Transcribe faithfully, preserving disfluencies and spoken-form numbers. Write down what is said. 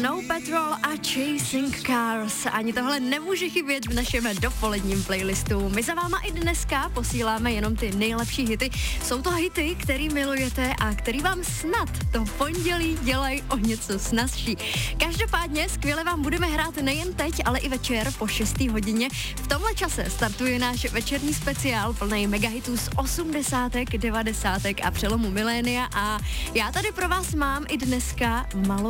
Snow Patrol a Chasing Cars. Ani tohle nemůže chybět v našem dopoledním playlistu. My za váma i dneska posíláme jenom ty nejlepší hity. Jsou to hity, který milujete a který vám snad to pondělí dělají o něco snazší. Každopádně skvěle vám budeme hrát nejen teď, ale i večer po šesté hodině. V tomhle čase startuje náš večerní speciál plný megahitů z osmdesátek, devadesátek a přelomu milénia a já tady pro vás mám i dneska malou